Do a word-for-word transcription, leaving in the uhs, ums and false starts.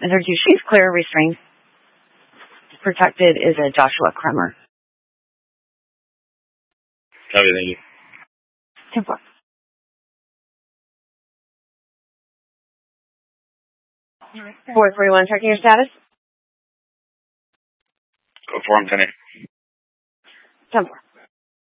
Mister two, she's clear, restrained. Protected is a Joshua Kremer. Okay, thank you. ten four. four three one, checking your status. Go for him, ten eight. ten four.